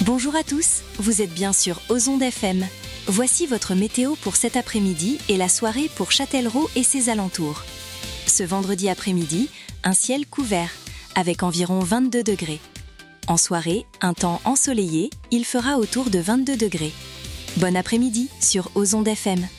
Bonjour à tous, vous êtes bien sur Ozonde FM. Voici votre météo pour cet après-midi et la soirée pour Châtellerault et ses alentours. Ce vendredi après-midi, un ciel couvert, avec environ 22 degrés. En soirée, un temps ensoleillé, il fera autour de 22 degrés. Bon après-midi sur Ozonde FM.